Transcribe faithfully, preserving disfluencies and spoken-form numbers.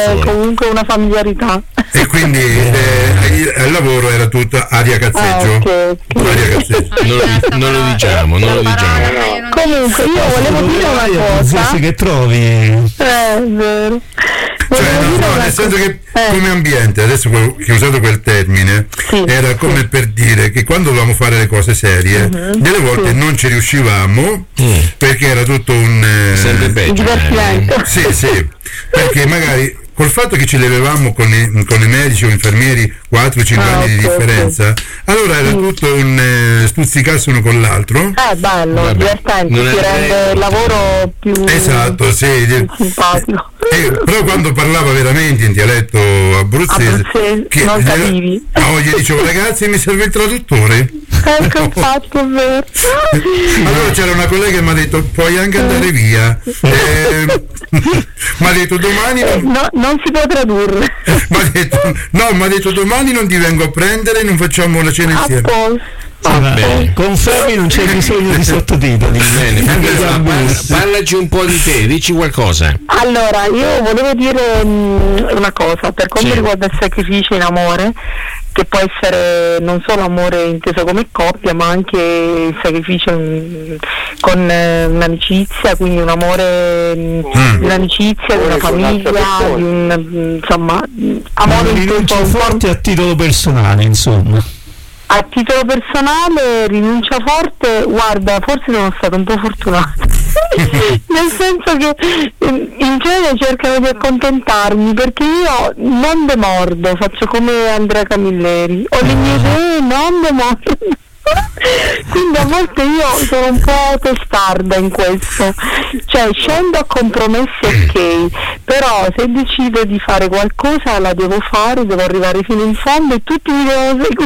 c'è comunque una familiarità. E quindi eh, al lavoro era tutto aria cazzeggio. Ah, okay, okay. Aria cazzeggio. Non, lo, non lo diciamo, non lo diciamo. Comunque io volevo dire una cosa. Che trovi? Eh, è vero. Cioè, no, no, nel senso che eh. come ambiente, adesso che ho usato quel termine, sì, era come sì. per dire che quando dovevamo fare le cose serie, uh-huh. delle volte sì. non ci riuscivamo mm. perché era tutto un eh, sempre peggio. Divertimento. Sì, sì, perché magari col fatto che ci levavamo con i, con i medici o infermieri quattro cinque ah, anni okay, di differenza, okay. allora era tutto un eh, stuzzicarsi uno con l'altro. Eh, bello, Vabbè, divertente, ti rende il lavoro più, esatto, sì, più simpatico. Eh, però quando parlava veramente in dialetto abruzzese, abruzzese che non capivi. No, gli dicevo ragazzi mi serve il traduttore. Ecco infatti è vero. Allora c'era una collega che mi ha detto puoi anche andare via. Eh, mi ha detto domani non... No, non si può tradurre. Mi ha detto, no, mi ha detto domani non ti vengo a prendere e non facciamo una cena insieme. Ah, bene. Confermi, non c'è bisogno di sottotitoli. Bene, parla, parlaci un po' di te, dici qualcosa. Allora, io volevo dire mh, una cosa per quanto sì. riguarda il sacrificio in amore, che può essere non solo amore inteso come coppia, ma anche il sacrificio mh, con eh, un'amicizia, quindi un amore mh, mm. di un'amicizia, di una famiglia, di un mh, insomma amore inteso forte a titolo personale, insomma. A titolo personale, rinuncia forte, guarda, forse sono stata un po' fortunata, nel senso che in genere cercano di accontentarmi, perché io non demordo, faccio come Andrea Camilleri, ho le mie idee, non demordo. Quindi a volte io sono un po' testarda in questo, cioè scendo a compromessi ok, però se decido di fare qualcosa la devo fare, devo arrivare fino in fondo e tutti mi devono seguire.